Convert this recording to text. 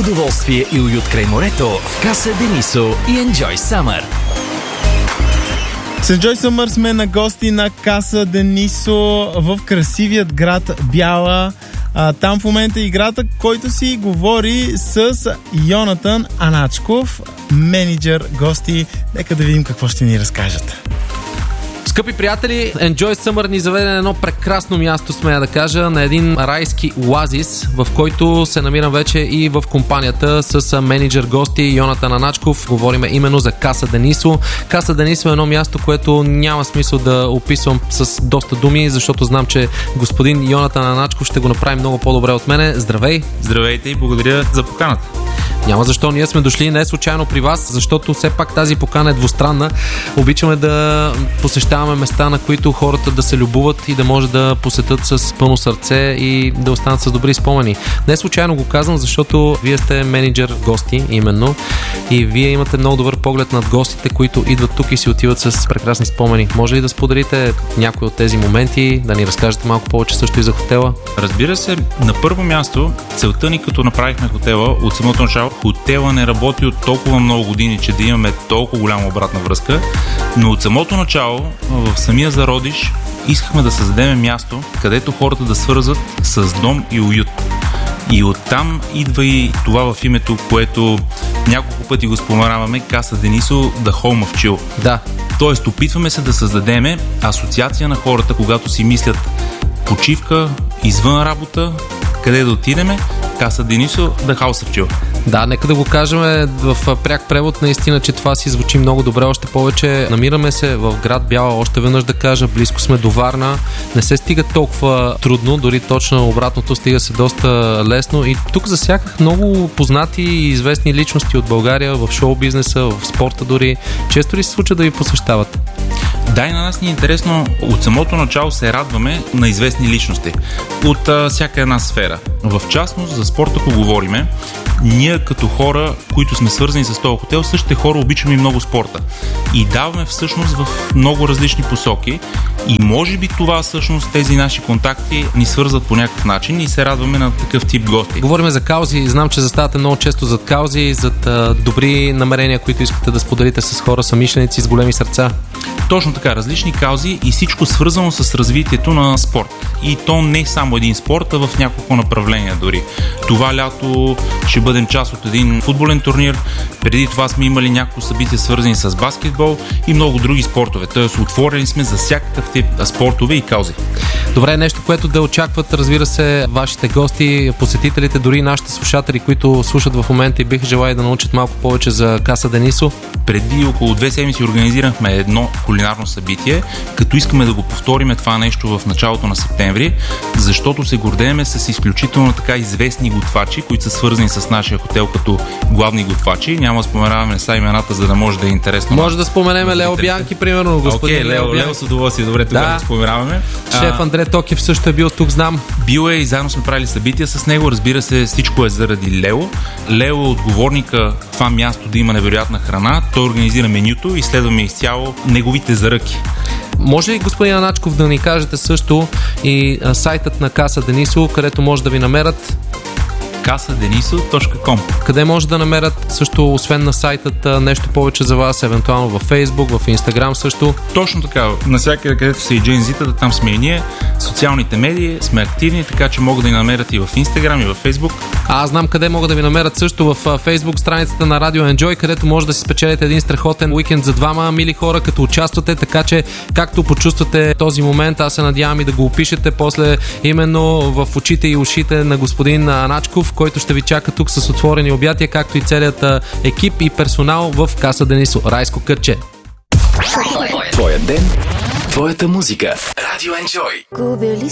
Удоволствие и уют край морето в Каса Денисо и Enjoy Summer. С Enjoy Summer сме на гости на Каса Денисо в красивият град Бяла. Там в момента е играта, който си говори с Йонатан Аначков, менеджер, гости. Нека да видим какво ще ни разкажат. Скъпи приятели, Enjoy Summer ни заведе на едно прекрасно място, смея да кажа, на един райски оазис, в който се намирам вече и в компанията с менеджер гости Йонатан Аначков. Говорим именно за Каса Денисо. Каса Денисо е едно място, което няма смисъл да описвам с доста думи, защото знам, че господин Йонатан Аначков ще го направи много по-добре от мене. Здравей! Здравейте и благодаря за поканата. Няма защо, ние сме дошли не случайно при вас, защото все пак тази покана е двустранна. Обичаме да посещаваме места, на които хората да се любуват и да може да посетят с пълно сърце и да останат с добри спомени. Не случайно го казвам, защото вие сте менеджер гости именно и вие имате много добър поглед над гостите, които идват тук и си отиват с прекрасни спомени. Може ли да споделите някои от тези моменти, да ни разкажете малко повече също и за хотела? Разбира се, на първо място, целта ни като направихме хотела от самото начало, хотела не работи от толкова много години, че да имаме толкова голяма обратна връзка, но от самото начало, в самия зародиш, искахме да създадем място, където хората да свързват с дом и уют. И оттам идва и това в името, което няколко пъти го споменаваме, Каса Денисо, The Home of Chill. Да. Тоест, опитваме се да създадем асоциация на хората, когато си мислят почивка, извън работа, къде да отидеме, Каса Денисо, The House of Chill. Да, нека да го кажем в пряк превод, наистина, че това си звучи много добре. Още повече намираме се в град Бяла, още веднъж да кажа, близко сме до Варна. Не се стига толкова трудно, дори точно обратното, стига се доста лесно. И тук засяках много познати и известни личности от България в шоу-бизнеса, в спорта дори. Често ли се случва да ви посещават? Да, и на нас ни е интересно. От самото начало се радваме на известни личности от всяка една сфера. В частност, за спорта, ако говориме, ние като хора, които сме свързани с този хотел, същите хора обичаме и много спорта. И даваме всъщност в много различни посоки. И може би това всъщност тези наши контакти ни свързват по някакъв начин и се радваме на такъв тип гости. Говорим за каузи. Знам, че заставате много често зад каузи, зад добри намерения, които искате да споделите с хора, съмишленици с големи сърца. Точно така, различни каузи и всичко свързано с развитието на спорт. И то не само един спорт, а в няколко направления дори. Това лято ще бъдем част от един футболен турнир. Преди това сме имали няколко събития свързани с баскетбол и много други спортове. Тоест отворени сме за всякакъв тип спортове и каузи. Добре, нещо, което да очакват, разбира се, вашите гости, посетителите, дори нашите слушатели, които слушат в момента и биха желали да научат малко повече за Каса Денисо. Преди около 2 седмици организирахме едно кулинарно събитие, като искаме да го повториме това нещо в началото на септември, защото се гордееме с изключително така известни готвачи, които са свързани с нашия хотел като главни готвачи. Няма да споменаваме са имената, за да може да е интересно. Може да споменеме Лео Бянки, примерно, господин Лео с удоволствие, добре, тогава да споменаваме. Шеф Андре Токев също е бил тук, знам. Бил е и заедно сме правили събития с него, разбира се, всичко е заради Лео. Лео е отговорника това място да има невероятна храна, той организира менюто и следваме изцяло неговите заръки. Може ли, господин Аначков, да ни кажете също и сайтът на Каса Денисо, където може да ви намерят? casadeniso.com. Къде може да намерят също, освен на сайтът, нещо повече за вас, евентуално във Facebook, в Instagram също? Точно така. Навсякъде, където са и Джейнзитата, там сме и ние. Социалните медии сме активни, така че могат да ни намерят и в Instagram, и в Facebook. Аз знам къде могат да ви намерят също в Facebook страницата на Radio Enjoy, където може да си спечелите един страхотен уикенд за двама мили хора, като участвате, така че както почувствате този момент, аз се надявам и да го опишете после именно в очите и ушите на господин Аначков, който ще ви чака тук с отворени обятия, както и целият екип и персонал в Каса Денисо. Райско кътче. Твоя ден, твоята музика. Radio Enjoy.